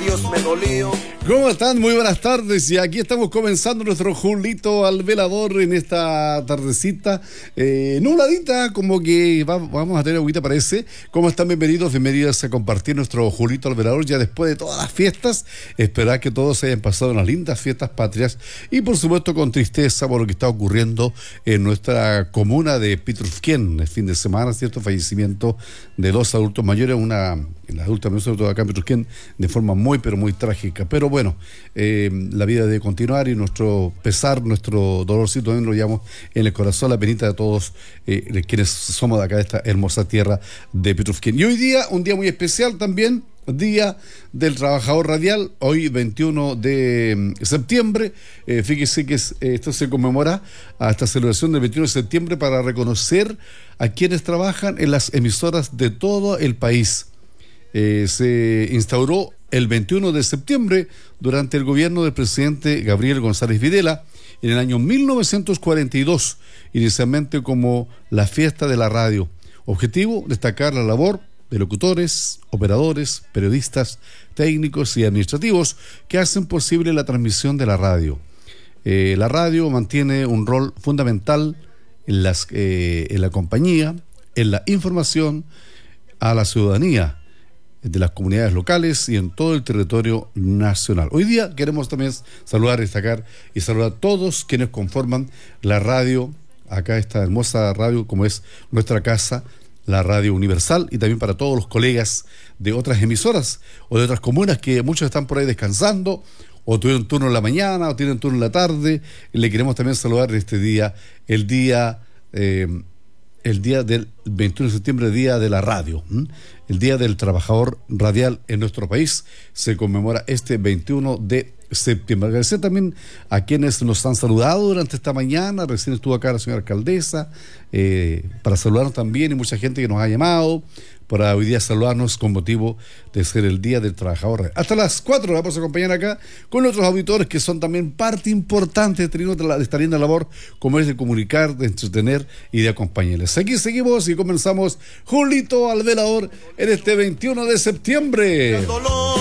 Dios me dolió. ¿Cómo están? Muy buenas tardes. Y aquí estamos comenzando nuestro Julito al Velador en esta tardecita nubladita, como que vamos a tener agüita, parece. ¿Cómo están? Bienvenidas a compartir nuestro Julito al Velador ya después de todas las fiestas. Esperar que todos hayan pasado unas lindas fiestas patrias y por supuesto con tristeza por lo que está ocurriendo en nuestra comuna de Pitrufquén el fin de semana, ¿cierto? Fallecimiento de dos adultos mayores, la adulta mayor, sobre todo acá en Pitrufquén, de forma muy pero muy trágica. Pero bueno, la vida debe continuar y nuestro pesar, nuestro dolorcito también lo llevamos en el corazón, la penita de todos quienes somos de acá de esta hermosa tierra de Pitrufquén. Y hoy día, un día muy especial también, Día del Trabajador Radial, hoy 21 de septiembre. Fíjese que esto se conmemora a esta celebración del 21 de septiembre para reconocer a quienes trabajan en las emisoras de todo el país. Se instauró el 21 de septiembre durante el gobierno del presidente Gabriel González Videla en el año 1942, inicialmente como la fiesta de la radio. Objetivo, destacar la labor de locutores, operadores, periodistas, técnicos y administrativos que hacen posible la transmisión de la radio. La radio mantiene un rol fundamental en la compañía, en la información a la ciudadanía de las comunidades locales y en todo el territorio nacional. Hoy día queremos también saludar, destacar y saludar a todos quienes conforman la radio, acá esta hermosa radio como es nuestra casa, la Radio Universal, y también para todos los colegas de otras emisoras o de otras comunas que muchos están por ahí descansando o tuvieron turno en la mañana o tienen turno en la tarde. Le queremos también saludar este día, el día del 21 de septiembre, Día de la Radio, el Día del Trabajador Radial en nuestro país. Se conmemora este 21 de septiembre. Agradecer también a quienes nos han saludado durante esta mañana. Recién estuvo acá la señora alcaldesa para saludarnos también, y mucha gente que nos ha llamado para hoy día saludarnos con motivo de ser el Día del Trabajador Radial. Hasta las 4 vamos a acompañar acá con nuestros auditores que son también parte importante de esta linda labor como es de comunicar, de entretener y de acompañarles. Aquí seguimos y comenzamos Julito al Velador en este 21 de septiembre.